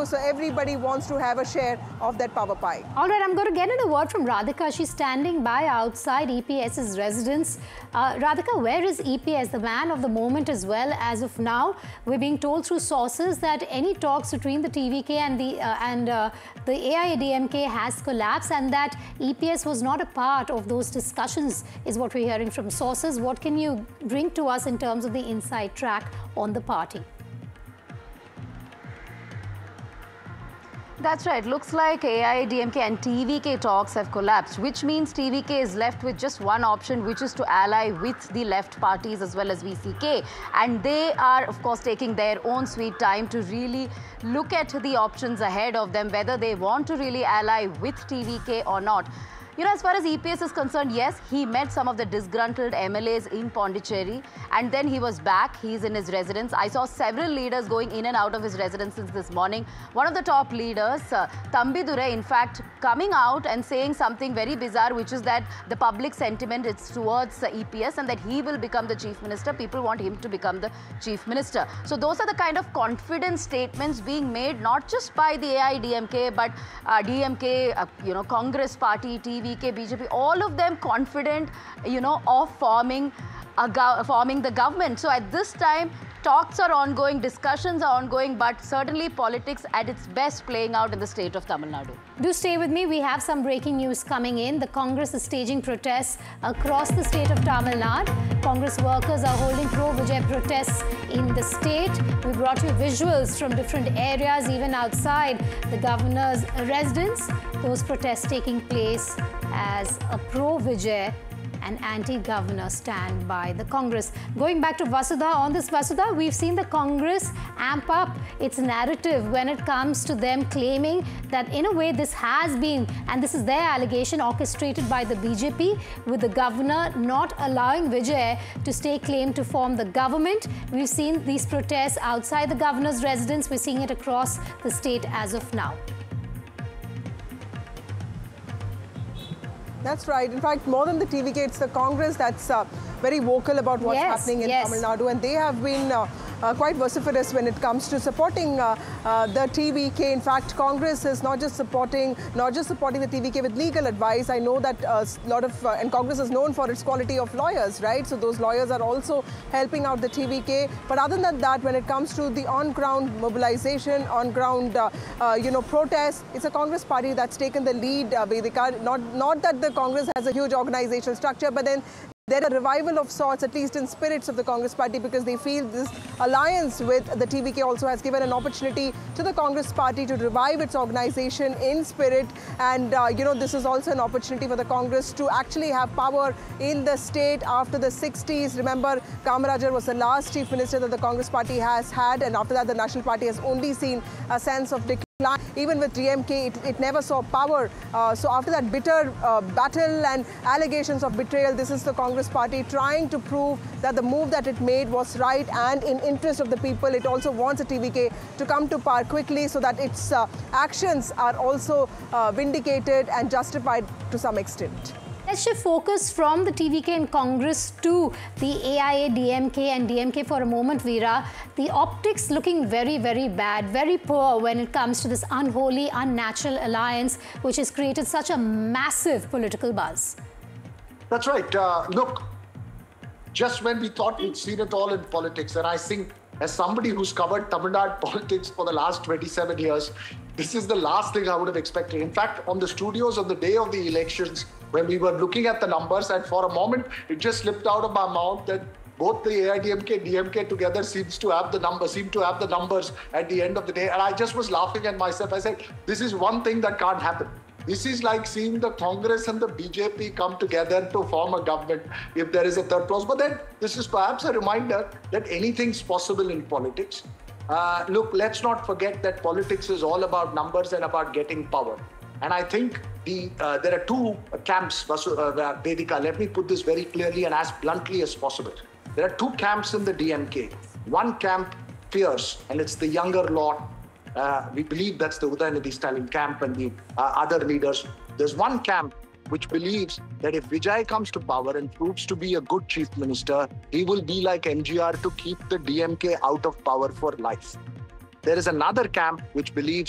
you. So everybody wants to have a share of that power pie. All right, I'm going to get in a word from Radhika. She's standing by outside EPS's residence. Radhika, where is EPS, the man of the moment as well as of now? We're being told through sources that any talks between the TVK and the AIADMK has collapsed, and that EPS was not a part of those discussions, is what we're hearing from sources. What can you bring to us in terms of the inside track on the party? That's right. Looks like AIADMK and TVK talks have collapsed, which means TVK is left with just one option, which is to ally with the left parties as well as VCK. And they are, of course, taking their own sweet time to really look at the options ahead of them, whether they want to really ally with TVK or not. You know, as far as EPS is concerned, yes, he met some of the disgruntled MLAs in Pondicherry, and then he was back. He's in his residence. I saw several leaders going in and out of his residence since this morning. One of the top leaders, Thambidure, in fact, coming out and saying something very bizarre, which is that the public sentiment is towards EPS and that he will become the chief minister. People want him to become the chief minister. So those are the kind of confident statements being made, not just by the AIADMK, but DMK, Congress party, TVK, BJP, all of them confident, of forming the government. So at this time, talks are ongoing, discussions are ongoing, but certainly politics at its best playing out in the state of Tamil Nadu. Do stay with me. We have some breaking news coming in. The Congress is staging protests across the state of Tamil Nadu. Congress workers are holding pro-Vijay protests in the state. We brought you visuals from different areas, even outside the governor's residence. Those protests taking place as a pro-Vijay and anti-governor stand by the Congress. Going back to Vasudha, on this Vasudha, we've seen the Congress amp up its narrative when it comes to them claiming that in a way this has been, and this is their allegation, orchestrated by the BJP, with the governor not allowing Vijay to stake claim to form the government. We've seen these protests outside the governor's residence. We're seeing it across the state as of now. That's right. In fact, more than the TVK, it's the Congress that's very vocal about what's happening in Tamil Nadu. And they have been quite vociferous when it comes to supporting the TVK. In fact, Congress is not just supporting the TVK with legal advice. I know that and Congress is known for its quality of lawyers, right? So those lawyers are also helping out the TVK. But other than that, when it comes to the on-ground mobilization, on-ground, protests, it's a Congress party that's taken the lead, Vedika. Not that the Congress has a huge organizational structure, but then there are a revival of sorts, at least in spirits of the Congress party, because they feel this alliance with the TVK also has given an opportunity to the Congress party to revive its organization in spirit. And, this is also an opportunity for the Congress to actually have power in the state after the 60s. Remember, Kamarajar was the last chief minister that the Congress party has had. And after that, the National Party has only seen a sense of decline. Even with DMK, it never saw power. So after that bitter battle and allegations of betrayal, this is the Congress party trying to prove that the move that it made was right and in interest of the people. It also wants the TVK to come to power quickly so that its actions are also vindicated and justified to some extent. Let's shift focus from the TVK and Congress to the AIADMK and DMK for a moment, Veera. The optics looking very, very bad, very poor when it comes to this unholy, unnatural alliance, which has created such a massive political buzz. That's right. Look, just when we thought we'd seen it all in politics, and I think as somebody who's covered Tamil Nadu politics for the last 27 years, this is the last thing I would have expected. In fact, on the studios on the day of the elections, when we were looking at the numbers, and for a moment, it just slipped out of my mouth that both the AIADMK and DMK together seem to have the numbers at the end of the day. And I just was laughing at myself. I said, this is one thing that can't happen. This is like seeing the Congress and the BJP come together to form a government if there is a third clause. But then this is perhaps a reminder that anything's possible in politics. Look, let's not forget that politics is all about numbers and about getting power. And I think there are two camps, Vedika. Let me put this very clearly and as bluntly as possible. There are two camps in the DMK. One camp fears, and it's the younger lot. We believe that's the Udayanidhi Stalin camp and the other leaders. There's one camp which believes that if Vijay comes to power and proves to be a good chief minister, he will be like MGR to keep the DMK out of power for life. There is another camp which believes